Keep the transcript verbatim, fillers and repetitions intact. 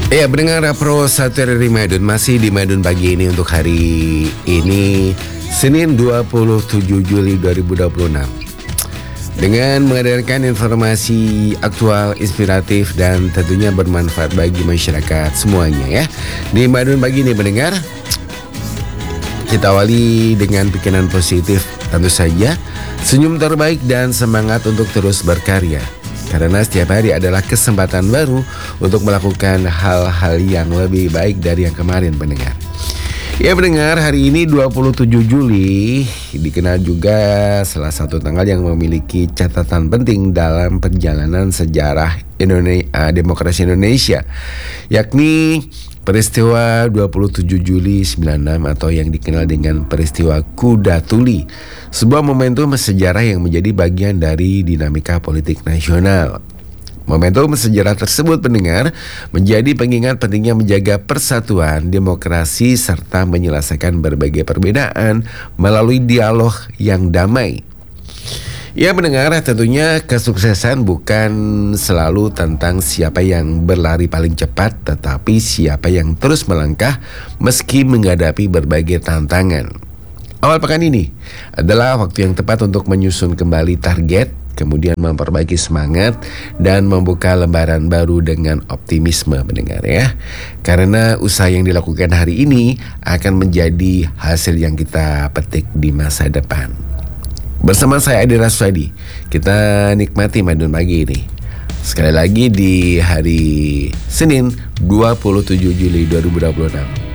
Ya, pendengar Pro satu dari Madun, masih di Madun pagi ini untuk hari ini Senin dua puluh tujuh Juli dua ribu dua puluh enam, dengan menghadirkan informasi aktual, inspiratif dan tentunya bermanfaat bagi masyarakat semuanya ya. Di Madun pagi ini pendengar, kita awali dengan pikiran positif, tentu saja senyum terbaik dan semangat untuk terus berkarya. Karena setiap hari adalah kesempatan baru untuk melakukan hal-hal yang lebih baik dari yang kemarin pendengar. Ya pendengar, hari ini dua puluh tujuh Juli dikenal juga salah satu tanggal yang memiliki catatan penting dalam perjalanan sejarah Indonesia, demokrasi Indonesia, yakni peristiwa dua puluh tujuh Juli sembilan puluh enam atau yang dikenal dengan peristiwa Kuda Tuli, sebuah momentum sejarah yang menjadi bagian dari dinamika politik nasional. Momentum sejarah tersebut pendengar menjadi pengingat pentingnya menjaga persatuan, demokrasi serta menyelesaikan berbagai perbedaan melalui dialog yang damai. Ya pendengar, tentunya kesuksesan bukan selalu tentang siapa yang berlari paling cepat, tetapi siapa yang terus melangkah meski menghadapi berbagai tantangan. Awal pekan ini adalah waktu yang tepat untuk menyusun kembali target, kemudian memperbaiki semangat dan membuka lembaran baru dengan optimisme pendengar ya. Karena usaha yang dilakukan hari ini akan menjadi hasil yang kita petik di masa depan. Bersama saya Adi Raswadi, kita nikmati Madun pagi ini. Sekali lagi di hari Senin dua puluh tujuh Juli dua ribu dua puluh enam.